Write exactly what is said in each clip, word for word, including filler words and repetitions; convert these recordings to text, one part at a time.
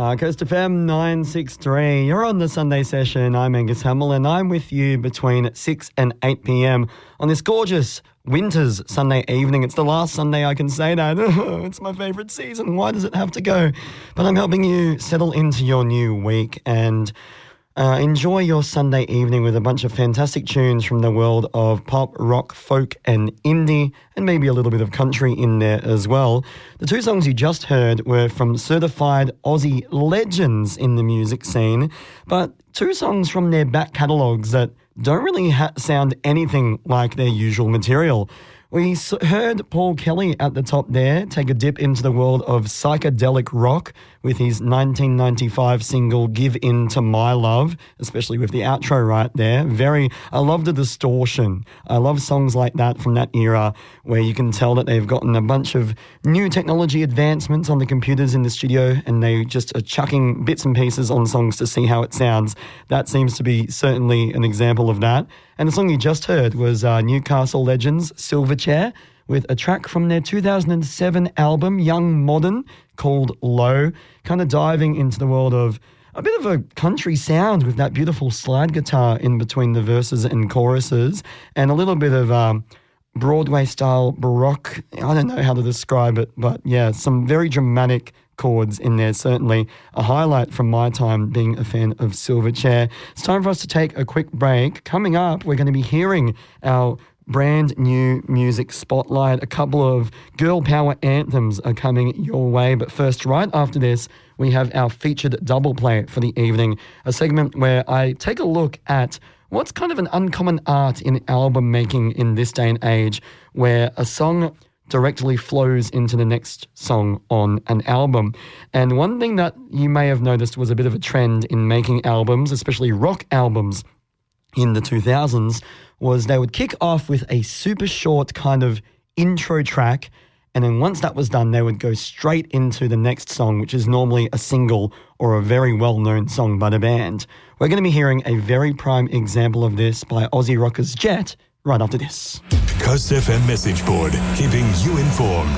Uh, Coast F M nine six three. You're on the Sunday session. I'm Angus Hamill and I'm with you between six and eight p.m. on this gorgeous winter's Sunday evening. It's the last Sunday I can say that. It's my favourite season. Why does it have to go? But I'm helping you settle into your new week and Uh, enjoy your Sunday evening with a bunch of fantastic tunes from the world of pop, rock, folk and indie, and maybe a little bit of country in there as well. The two songs you just heard were from certified Aussie legends in the music scene, but two songs from their back catalogues that don't really ha- sound anything like their usual material. We heard Paul Kelly at the top there take a dip into the world of psychedelic rock with his nineteen ninety-five single Give In to My Love, especially with the outro right there. Very, I love the distortion. I love songs like that from that era where you can tell that they've gotten a bunch of new technology advancements on the computers in the studio and they just are chucking bits and pieces on songs to see how it sounds. That seems to be certainly an example of that. And the song you just heard was uh, Newcastle Legends, Silverchair, with a track from their two thousand seven album, Young Modern, called Low, kind of diving into the world of a bit of a country sound with that beautiful slide guitar in between the verses and choruses, and a little bit of um, Broadway-style baroque. I don't know how to describe it, but yeah, some very dramatic chords in there, certainly a highlight from my time being a fan of Silverchair. It's time for us to take a quick break. Coming up, we're going to be hearing our brand new music spotlight. A couple of girl power anthems are coming your way, but first, right after this, we have our featured double play for the evening, a segment where I take a look at what's kind of an uncommon art in album making in this day and age, where a song directly flows into the next song on an album. And one thing that you may have noticed was a bit of a trend in making albums, especially rock albums in the two thousands, was they would kick off with a super short kind of intro track, and then once that was done, they would go straight into the next song, which is normally a single or a very well-known song by the band. We're going to be hearing a very prime example of this by Aussie rockers Jet right after this. Coast F M message board, keeping you informed.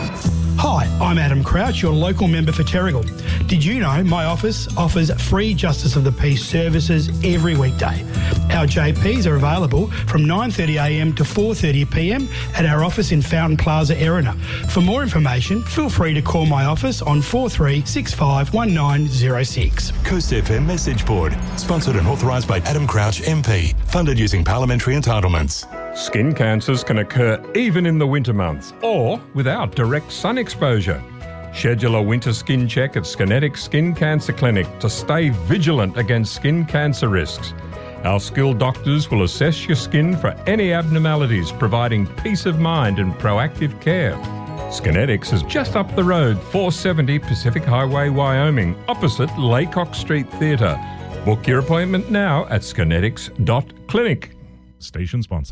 Hi, I'm Adam Crouch, your local member for Terrigal. Did you know my office offers free Justice of the Peace services every weekday? Our J Ps are available from nine thirty a m to four thirty p m at our office in Fountain Plaza, Erina. For more information, feel free to call my office on four three six five one nine zero six. Coast F M message board, sponsored and authorised by Adam Crouch M P, funded using parliamentary entitlements. Skin cancers can occur even in the winter months or without direct sun exposure. Schedule a winter skin check at Skinetic Skin Cancer Clinic to stay vigilant against skin cancer risks. Our skilled doctors will assess your skin for any abnormalities, providing peace of mind and proactive care. Skinetics is just up the road, four seventy Pacific Highway, Wyoming, opposite Laycock Street Theatre. Book your appointment now at skinetics dot clinic. Station sponsor.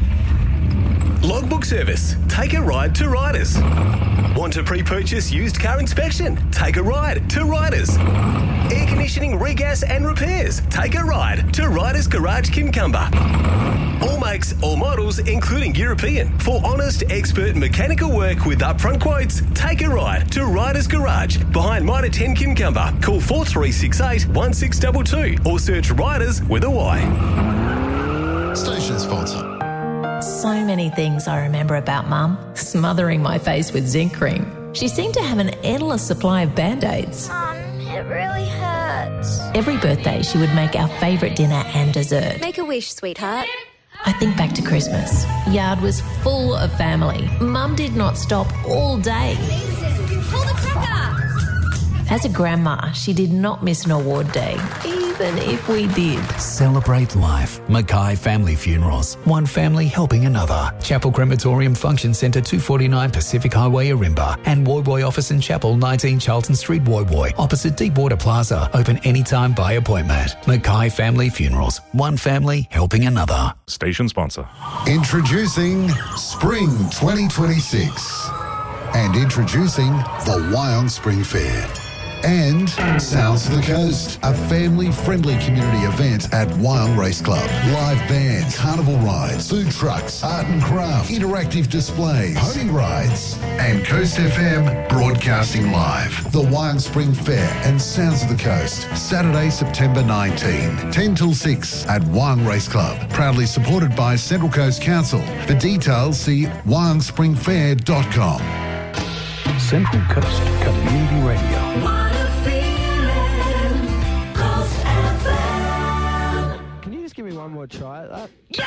Logbook service. Take a ride to Riders. Want to pre-purchase used car inspection? Take a ride to Riders. Air conditioning, regas and repairs? Take a ride to Riders Garage Kincumber. All makes, all models, including European. For honest, expert mechanical work with upfront quotes, take a ride to Riders Garage behind Mitre ten Kincumber. Call four three six eight, one six two two or search Riders with a Y. Station sponsor. So many things I remember about Mum. Smothering my face with zinc cream. She seemed to have an endless supply of Band-Aids. Mum, it really hurts. Every birthday she would make our favourite dinner and dessert. Make a wish, sweetheart. I think back to Christmas. Yard was full of family. Mum did not stop all day. Pull the cracker! As a grandma, she did not miss an award day, even if we did. Celebrate life. Mackay Family Funerals. One family helping another. Chapel Crematorium Function Centre, two forty-nine Pacific Highway, Arimba. And Woy Woy Office and Chapel, nineteen Charlton Street, Woy Woy. Opposite Deepwater Plaza. Open anytime by appointment. Mackay Family Funerals. One family helping another. Station sponsor. Introducing Spring twenty twenty-six. And introducing the Wyong Spring Fair. And Sounds of the Coast, a family-friendly community event at Wyong Race Club. Live bands, carnival rides, food trucks, art and craft, interactive displays, pony rides, and Coast F M broadcasting live. The Wyong Spring Fair and Sounds of the Coast, Saturday, September nineteenth, ten till six at Wyong Race Club. Proudly supported by Central Coast Council. For details, see wyong spring fair dot com. Central Coast Community Radio.